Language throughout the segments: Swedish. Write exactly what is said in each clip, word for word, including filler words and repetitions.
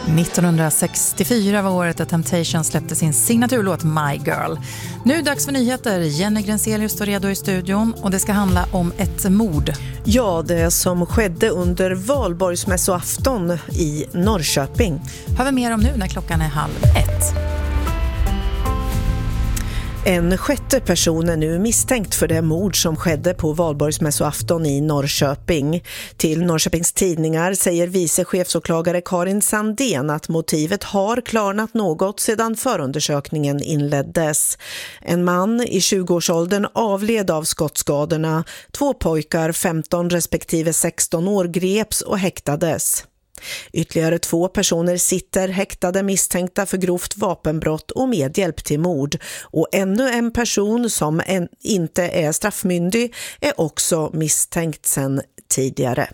nittonhundrasextiofyra var året att Temptation släppte sin signaturlåt My Girl. Nu dags för nyheter. Jenny Grenselius står redo i studion och det ska handla om ett mord. Ja, det som skedde under valborgsmässoafton i Norrköping. Hör vi mer om nu när klockan är halv ett. En sjätte person är nu misstänkt för det mord som skedde på valborgsmässoafton i Norrköping. Till Norrköpings tidningar säger vice chefsåklagare Karin Sandén att motivet har klarnat något sedan förundersökningen inleddes. En man i tjugoårsåldern avled av skottskadorna. Två pojkar, femton respektive sexton år, greps och häktades. Ytterligare två personer sitter häktade misstänkta för grovt vapenbrott och medhjälp till mord. Och ännu en person som en, inte är straffmyndig är också misstänkt sedan tidigare.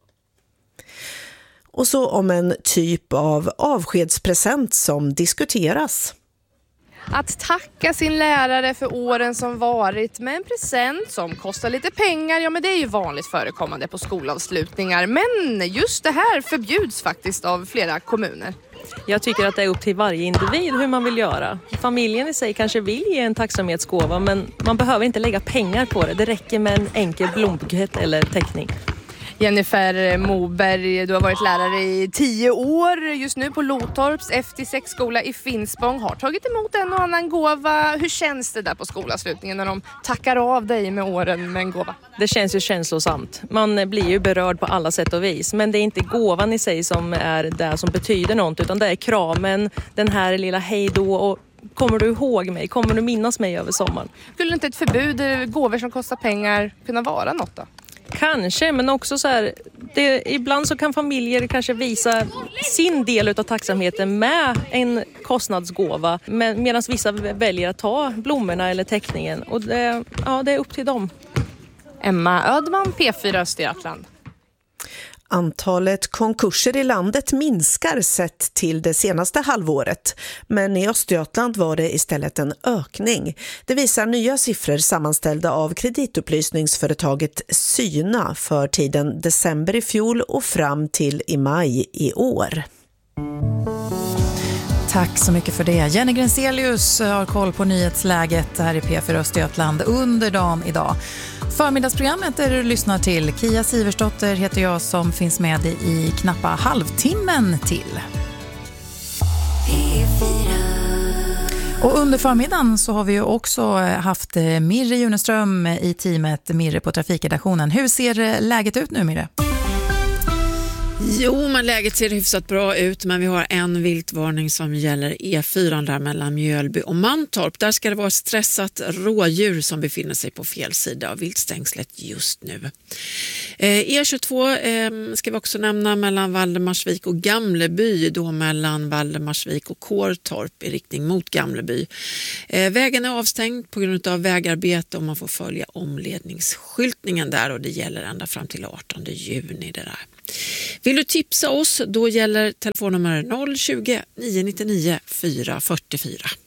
Och så om en typ av avskedspresent som diskuteras. Att tacka sin lärare för åren som varit med en present som kostar lite pengar, ja men det är ju vanligt förekommande på skolavslutningar. Men just det här förbjuds faktiskt av flera kommuner. Jag tycker att det är upp till varje individ hur man vill göra. Familjen i sig kanske vill ge en tacksamhetsgåva, men man behöver inte lägga pengar på det. Det räcker med en enkel blombukett eller teckning. Jennifer Moberg, du har varit lärare i tio år just nu på Lotorps F T sex-skola i Finspång. Har tagit emot en och annan gåva. Hur känns det där på skolavslutningen när de tackar av dig med åren med en gåva? Det känns ju känslosamt. Man blir ju berörd på alla sätt och vis. Men det är inte gåvan i sig som är det som betyder något, utan det är kramen, den här lilla hejdå och kommer du ihåg mig? Kommer du minnas mig över sommaren? Skulle inte ett förbud, gåvor som kostar pengar, kunna vara något då? Kanske, men också så här, det, ibland så kan familjer kanske visa sin del av tacksamheten med en kostnadsgåva, med, medan vissa väljer att ta blommorna eller teckningen. Och det, ja, det är upp till dem. Emma Ödman, P fyra Östergötland. Antalet konkurser i landet minskar sett till det senaste halvåret, men i Östergötland var det istället en ökning. Det visar nya siffror sammanställda av kreditupplysningsföretaget Syna för tiden december i fjol och fram till i maj i år. Tack så mycket för det. Jenny Grenselius har koll på nyhetsläget här i P fyra Östergötland under dagen idag. Förmiddagsprogrammet där du lyssnar till. Kia Siversdotter heter jag som finns med i knappa halvtimmen till. Och under förmiddagen så har vi ju också haft Mirre Juneström i teamet Mirre på trafikredaktionen. Hur ser läget ut nu, Mirre? Jo, men läget ser hyfsat bra ut, men vi har en viltvarning som gäller E fyra där mellan Mjölby och Mantorp. Där ska det vara ett stressat rådjur som befinner sig på fel sida av viltstängslet just nu. Eh, E tjugotvå eh, ska vi också nämna mellan Valdemarsvik och Gamleby, då mellan Valdemarsvik och Kårtorp i riktning mot Gamleby. Eh, vägen är avstängd på grund av vägarbete och man får följa omledningsskyltningen där, och det gäller ända fram till artonde juni det där. Vill du tipsa oss, då gäller telefonnummer noll tjugo, nio nio nio, fyra fyra fyra.